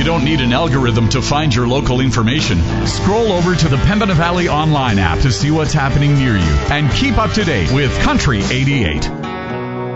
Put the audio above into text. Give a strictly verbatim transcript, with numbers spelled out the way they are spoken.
don't need an algorithm to find your local information. Scroll over to the Pembina Valley Online app to see what's happening near you and keep up to date with Country eighty-eight.